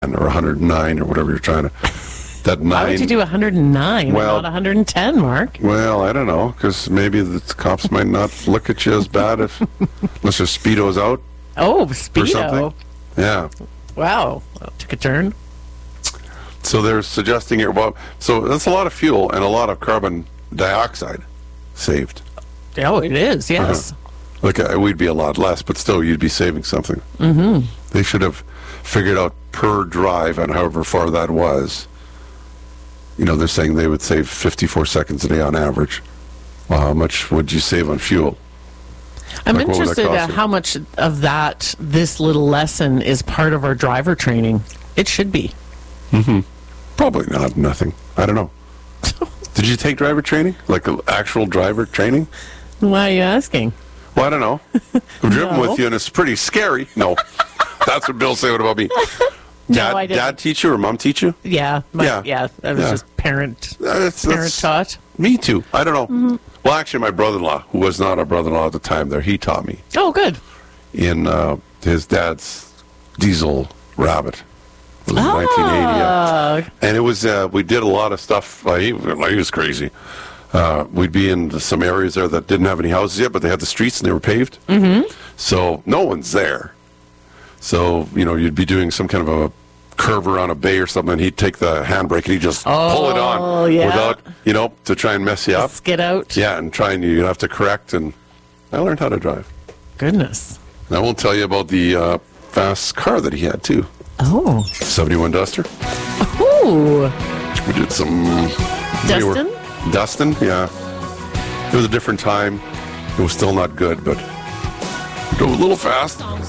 or 109 or whatever you're trying to. That 9. Why would you do 109 Well, and not 110, Mark? Well, I don't know, because maybe the cops might not look at you as bad unless your Speedo's out Oh, or Speedo. something. Yeah. Wow. Well, took a turn. So they're suggesting here, well, so that's a lot of fuel and a lot of carbon dioxide saved. Oh, it is, yes. Like, we'd be a lot less, but still, you'd be saving something. Mm-hmm. They should have figured out per drive, and however far that was. You know, they're saying they would save 54 seconds a day on average. Well, how much would you save on fuel? I'm Like, what would that interested cost at you? how much of that, this little lesson, is part of our driver training. It should be. Probably not. Nothing. I don't know. Did you take driver training? Like actual driver training? Why are you asking? Well, I don't know. I've driven No. with you, and it's pretty scary. No. That's what Bill's saying about me. No, I didn't. Dad teach you or mom teach you? Yeah. Yeah. That was Yeah. just parent That's taught. me too. I don't know. Well, actually, my brother-in-law, who was not a brother-in-law at the time there, he taught me Oh, good. in his dad's diesel Rabbit. It was 1980. Yeah. And it was, we did a lot of stuff. He was crazy. We'd be in some areas there that didn't have any houses yet, but they had the streets and they were paved. Mm-hmm. So no one's there. So, you know, you'd be doing some kind of a curve around a bay or something, and he'd take the handbrake and he'd just pull it on yeah. without, you know, to try and mess you up. Skid out. Yeah, and you'd have to correct, and I learned how to drive. Goodness. And I won't tell you about the fast car that he had, too. Oh. 71 Duster. Ooh. We did some... Dustin? Dustin, yeah. It was a different time. It was still not good, but drove a little fast.